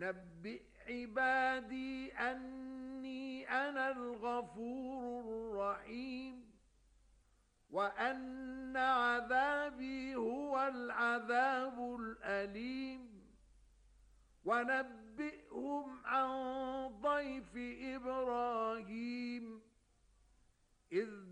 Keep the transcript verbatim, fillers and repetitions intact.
نبئ عبادي أني أنا الغفور الرحيم وأن عذابي هو العذاب الأليم ونبئهم عن ضيف إبراهيم إذ